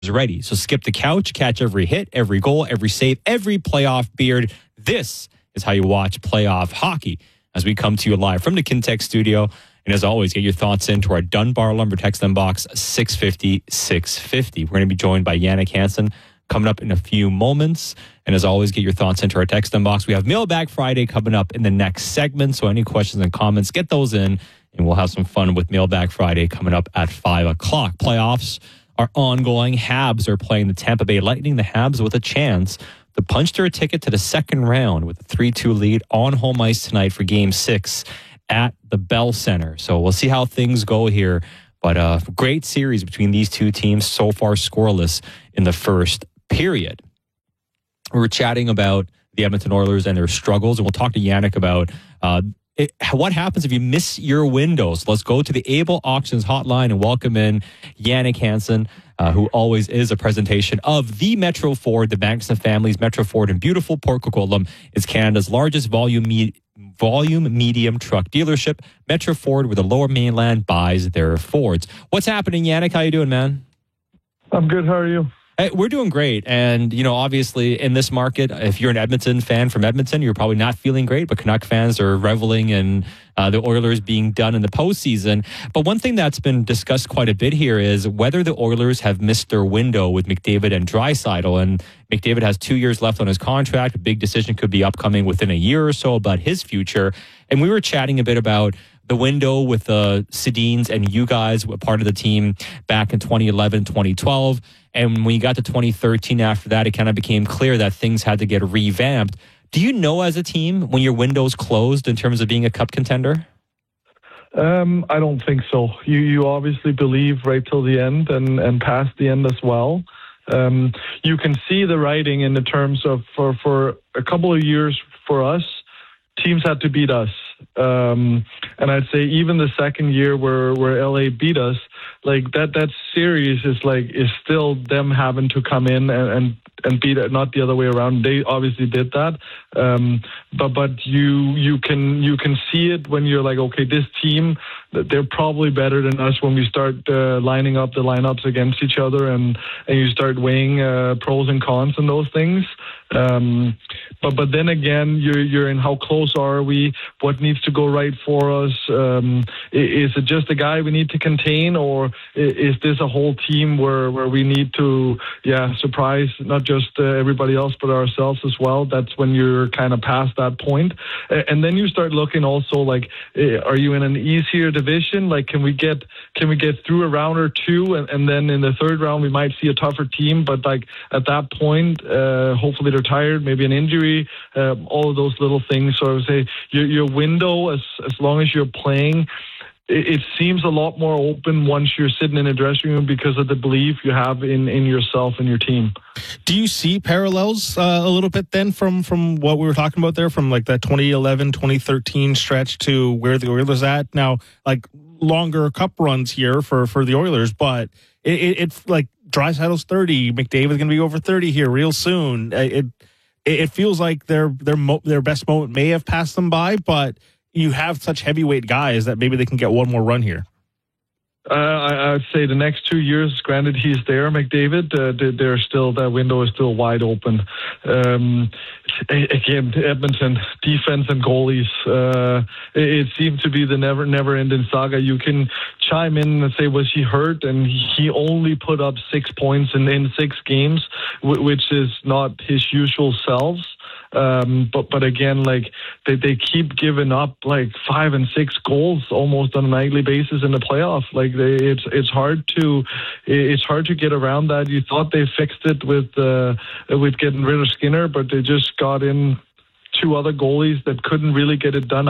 ready. So skip the couch, catch every hit, every goal, every save, every playoff beard. This is how you watch playoff hockey as we come to you live from the Kintec studio. And as always, get your thoughts into our Dunbar Lumber text inbox 650-650. We're going to be joined by Jannik Hansen coming up in a few moments. And as always, get your thoughts into our text inbox. We have Mailbag Friday coming up in the next segment. So any questions and comments, get those in. And we'll have some fun with Mailbag Friday coming up at 5 o'clock. Playoffs are ongoing. Habs are playing the Tampa Bay Lightning. The Habs with a chance to punch their ticket to the second round with a 3-2 lead on home ice tonight for Game 6 at the Bell Center. So we'll see how things go here. But a great series between these two teams, so far scoreless in the first period. We were chatting about the Edmonton Oilers and their struggles, and we'll talk to Jannik about what happens if you miss your windows. Let's go to the Able Auctions hotline and welcome in Jannik Hansen, who always is a presentation of the Metro Ford, the Magnuson family's Metro Ford in beautiful Port Coquitlam. Is Canada's largest volume medium truck dealership. Metro Ford, where the Lower Mainland buys their Fords. What's happening, Jannik? How you doing, man? I'm good. How are you? Hey, we're doing great. And, you know, obviously in this market, if you're an Edmonton fan from Edmonton, you're probably not feeling great, but Canuck fans are reveling in the Oilers being done in the postseason. But one thing that's been discussed quite a bit here is whether the Oilers have missed their window with McDavid and Draisaitl. And McDavid has 2 years left on his contract. A big decision could be upcoming within a year or so about his future. And we were chatting a bit about the window with the Sedins and you guys were part of the team back in 2011, 2012. And when you got to 2013 after that, it kind of became clear that things had to get revamped. Do you know as a team when your window's closed in terms of being a cup contender? I don't think so. You obviously believe right till the end and past the end as well. You can see the writing in the terms of for a couple of years for us, teams had to beat us. And I'd say even the second year where LA beat us, like that series is still them having to come in and beat it, not the other way around. They obviously did that. But you can see it when you're like, okay, this team, they're probably better than us when we start lining up the lineups against each other and you start weighing pros and cons and those things. But then again, you're in how close are we? What needs to go right for us? Is it just a guy we need to contain, or is this a whole team where we need to surprise not just everybody else but ourselves as well? That's when you're kind of past that point, and then you start looking also like, are you in an easier division? Like, can we get through a round or two, and then in the third round we might see a tougher team, but like at that point, hopefully they're tired, maybe an injury, all of those little things. So I would say your window, as long as you're playing, it seems a lot more open once you're sitting in a dressing room because of the belief you have in yourself and your team. Do you see parallels a little bit then from what we were talking about there, from like that 2011, 2013 stretch to where the Oilers at now? Like longer cup runs here for the Oilers, but it's like Draisaitl's 30, McDavid's going to be over 30 here real soon. It feels like their best moment may have passed them by, but you have such heavyweight guys that maybe they can get one more run here. I'd say the next 2 years, granted he's there, McDavid, they're still, that window is still wide open. Again, Edmonton, defense and goalies, it seemed to be the never-ending saga. You can chime in and say, was he hurt? And he only put up 6 points in 6 games, which is not his usual selves. But again, like they keep giving up like 5 and 6 goals almost on a nightly basis in the playoff. Like it's hard to get around that. You thought they fixed it with getting rid of Skinner, but they just got in 2 other goalies that couldn't really get it done